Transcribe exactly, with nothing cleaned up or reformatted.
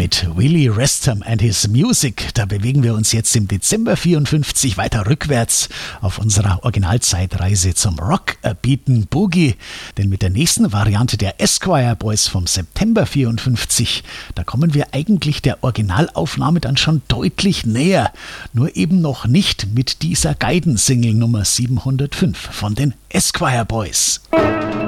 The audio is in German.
mit Willie Restam and His Music. Da bewegen wir uns jetzt im Dezember vierundfünfzig weiter rückwärts auf unserer Originalzeitreise zum Rock-Beaten Boogie. Denn mit der nächsten Variante der Esquire Boys vom September vierundfünfzig, da kommen wir eigentlich der Originalaufnahme dann schon deutlich näher. Nur eben noch nicht mit dieser Guidance-Single Nummer siebenhundertfünf von den Esquire Boys.